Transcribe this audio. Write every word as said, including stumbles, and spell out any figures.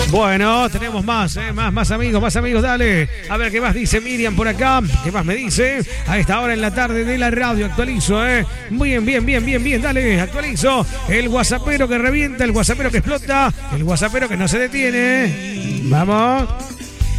Bueno, tenemos más, eh, más, más amigos, más amigos, dale. A ver qué más dice Miriam por acá. ¿Qué más me dice? A esta hora en la tarde de la radio actualizo, eh. Bien, bien, bien, bien, bien, dale, actualizo. El guasapero que revienta, el guasapero que explota, el guasapero que no se detiene. Vamos.